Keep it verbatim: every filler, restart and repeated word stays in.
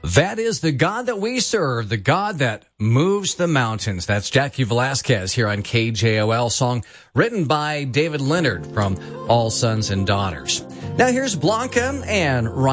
That is the God that we serve, the God that moves the mountains. That's Jackie Velasquez here on K J O L, song written by David Leonard from All Sons and Daughters. Now here's Blanca and Ryan.